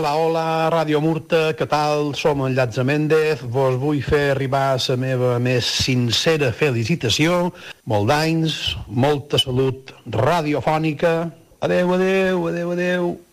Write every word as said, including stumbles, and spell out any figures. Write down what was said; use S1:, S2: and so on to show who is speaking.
S1: Hola, hola, Ràdio Murta, què tal? Som en Llàtzer Méndez, vos vull fer arribar la meva més sincera felicitació, molt d'anys, molta salut radiofònica. Adeu, adeu, adeu, adeu.